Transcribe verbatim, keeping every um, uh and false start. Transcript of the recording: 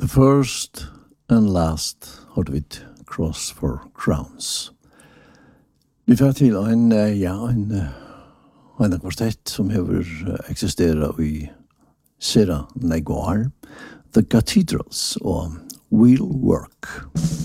The first and last hørte vi Cross for Crowns. Vi får til en, ja, en, en kvartett som har eksisteret i Sera Neguar, The Cathedrals og Wheel Work.